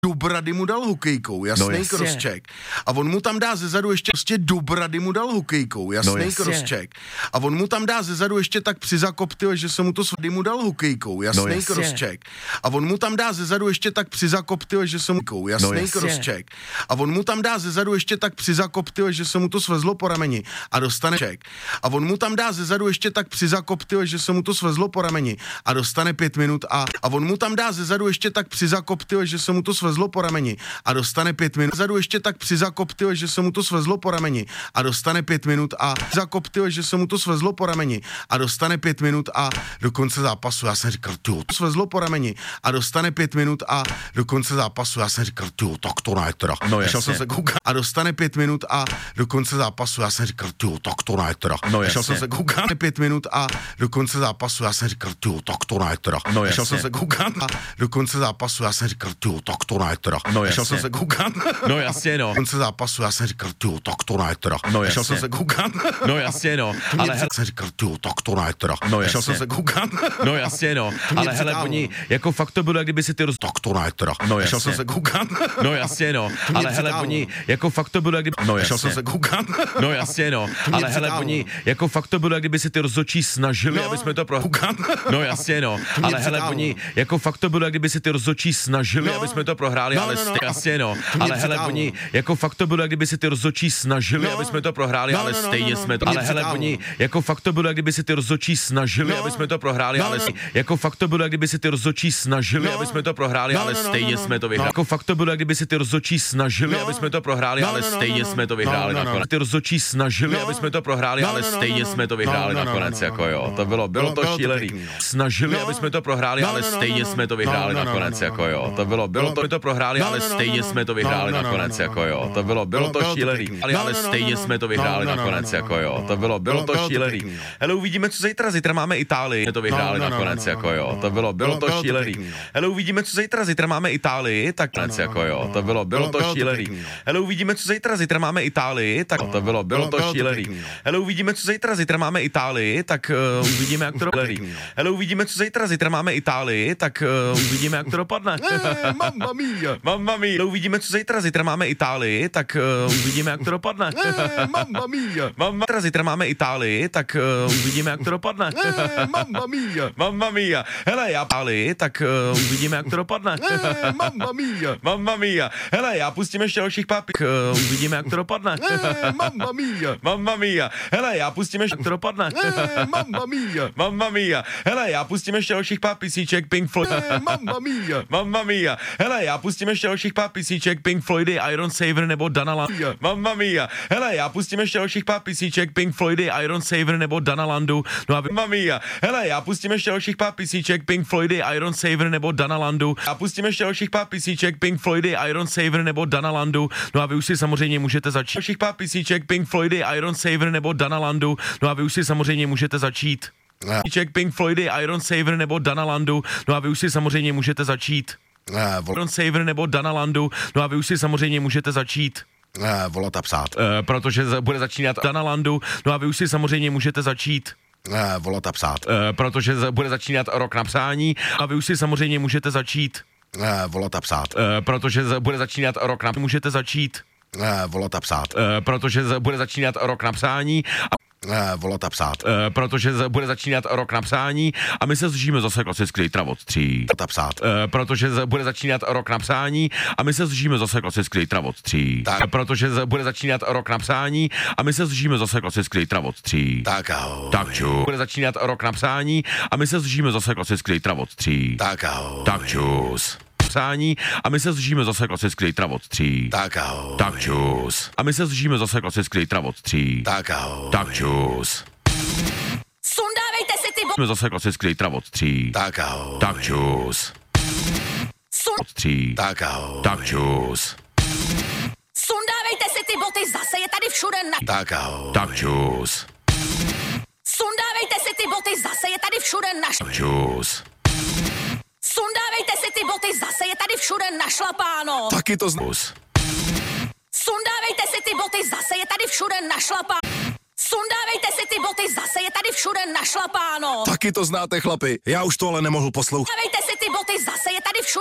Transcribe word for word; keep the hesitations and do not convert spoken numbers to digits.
do brady mu dal hokejkou, jasný no crosscheck. A on mu tam dá zezadu ještě prostě do brady mu dal hokejkou, jasný no crosscheck. A on mu tam dá zezadu ještě tak přizakop, tyjo, že se mu to svady mu dal hokejkou, jasný no crosscheck. A on mu tam dá zezadu ještě tak přizakop, tyjo, že se mu jasný no crosscheck. A on mu tam dá zezadu ještě tak přizakop, tyjo, že se mu to svezlo po rameni a dostane check. A on mu tam dá zezadu ještě tak přizakop, tyjo, že se mu to svezlo po rameni a dostane pět minut a a on mu tam dá zezadu ještě tak přizakop, tyjo, že se mu to svezlo po rameni a dostane pět minut. Zezadu ještě tak přizakop, tyjo, že se mu to svezlo po rameni a dostane pět minut a zakop, tyjo, že se mu to svezlo po rameni a dostane pět minut a do konce zápasu já jsem říkal, tyjo, to svezlo po rameni a dostane pět minut a do konce zápasu já jsem říkal, tyjo, tak to ne teda. No jasně. Jsem se koukat a dostane pět minut a do konce zápasu já jsem říkal, tyjo, tak to ne teda. No jasně. Jsem se koukat pět minut a do konce zápasu já jsem říkal, tyjo, tak to ne teda. No jasně. Jsem se koukat a do konce zápasu já jsem říkal, tyjo, tak to ne teda. No jasně. Jsem se koukat. No jasně, no. Do konce zápasu já jsem říkal, tyjo, tak to ne teda. No jasně. Jsem se koukat. No jasně, no. Ale hele, jsem říkal, tyjo, tak to ne teda. No jasně. Jsem se koukat. No jasně, no. Ale hele, oni jako fakt to bylo, jak kdyby si ty roz... Tak to ne teda. No jasně. Jsem se koukat. No jasně, no. Ale hele, oni jako fakt to bylo, jak kdyby... No jasně. Jsem se koukat. No jasně, no. Ale hele, oni jako fakt to bylo, jak kdyby si ty rozhodčí snažili, no, aby jsme to pro... No jasně, no. Ale hele, oni jako fakt to bylo, jak kdyby si ty rozhodčí snažili, no, aby jsme to prohráli, no, ale no, no. Jasně, no. Ale hele, oni jako fakt to bylo, jak kdyby si ty rozhodčí snažili, no, aby jsme to prohráli, no, ale no, no, stejně no, no, jsme to... Ale hele, oni jako fakt to bylo, jak kdyby si ty rozhodčí snažili, no, aby jsme to prohráli, no, ale no, jako fakt to bylo, jak kdyby si ty rozhodčí snažili, no, aby jsme to prohráli, no, ale no, stejně no, no, jsme to vyhráli. Jako fakt to bylo, jak kdyby si ty rozhodčí snažili, aby jsme to prohráli, ale stejně jsme to vyhráli nakonec. Ty rozhodčí snažili, aby jsme to prohráli, ale stejně jsme to vyhráli nakonec, jako jo. To bylo bylo to šílený. Snažili, aby jsme to prohráli, ale stejně jsme to vyhráli nakonec, jako jo. To bylo bylo to my to prohráli, ale stejně jsme to vyhráli nakonec, jako jo. To bylo bylo to šílený. Ale stejně jsme to vyhráli nakonec, jako jo. To bylo bylo to šílený. Hele, uvidíme, co zítra. Zítra máme Itálii. Jsme to vyhráli nakonec, jako jo. To bylo bylo to šílený. Hele, uvidíme, co zítra. Zítra máme Itálii, tak konec, jako jo. To bylo bylo to šílený. Hele, uvidíme, co zítra. Zítra máme Itálii, tak to bylo bylo to šílený. Hele, uvidíme, co zítra. Zítra máme Itálii, tak uh, uvidíme, jak to dopadne. Hele, uvidíme, co zítra. Zítra máme Itálii, tak uh, uvidíme, jak to dopadne. Mamma mia. Mamma mia. Hele, uvidíme, co zítra. Zítra máme Itálii, tak uh, uvidíme, jak to dopadne. Mamma mia. Mamma zítra máme Itálii, tak uh, uvidíme, jak to dopadne. Mamma mia. Mamma mia. Hele, já Itálii, tak uh, uvidíme, jak to dopadne. Mamma mia. Mamma mia. Hele, já pustím ještě dalších papík, uh, uvidíme, jak to dopadne. Mamma mia. Mamma mia. Hele, já pustím ještě, jak to dopadne. Mamma mia. Mamma mia. Hele, já pustím ještě dalších pár písíček Pink Floyd. Mamma mia. Mamma mia. Hele, já pustím ještě dalších pár písíček Pink Floydy, Iron Saver nebo Dana Landu. Mamma mia. Hele, já pustím ještě dalších pár písíček Pink Floydy, Iron Saver nebo Dana Landu. No a mamma mia. Hele, já pustím ještě dalších pár písíček Pink Floydy, Iron Saver nebo Dana Landu. Já pustím ještě dalších pár písíček Pink Floydy, Iron Saver nebo Dana Landu. No a vy už si samozřejmě můžete začít. Dalších pár písíček Pink Floydy, Iron Saver nebo Dana Landu. No a vy už si samozřejmě můžete začít. Písíček Pink Floydy, Iron Saver nebo Dana Landu. No a vy už si samozřejmě můžete začít. Iron Saver nebo Dana Landu. No a vy už si samozřejmě můžete začít. Volat a psát. E, protože bude začínat Dana Landu. No a vy už si samozřejmě můžete začít. E, volat a psát. E, protože bude začínat rok na psání. A vy už si samozřejmě můžete začít. E, volat a psát. E, protože bude začínat rok na můžete začít. E, volat a psát. E, protože bude začínat rok na psání. A E, volat a psát. E, protože bude začínat rok na psání a my se zdržíme zase klasicky zítra od tří. A psát. E, protože bude začínat rok na psání a my se zdržíme zase klasicky zítra od tří. Tak. E, protože bude začínat rok na psání a my se zdržíme zase klasicky zítra od tří. Tak ahoj. Tak čus. Bude začínat rok na psání a my se zdržíme zase klasicky zítra od tří. Tak ahoj. Tak čus. Psání a my se zdržíme zase klasicky zítra od tří. Tak ahoj. Tak čus. A my se zdržíme zase klasicky zítra od tří. Tak ahoj. Tak čus. Sundávejte si ty Jsme zase klasicky zítra od tří. Tak ahoj. Tak čus. Sun... Od tří. Tak ahoj. Tak čus. Sundávejte si ty boty, zase je tady všude na... Tak ahoj. Tak čus. Sundávejte si ty boty, zase je tady všude na... Tak čus. Sundávejte si ty boty, zase je tady všude našlapáno. Taky to zná. Sundávejte si ty boty, zase je tady všude našlapáno. Sundávejte si ty boty, zase je tady všude našlapáno. Taky to znáte, chlapi. Já už to ale nemohl poslouchat. Sundávejte si ty boty, zase je tady všude...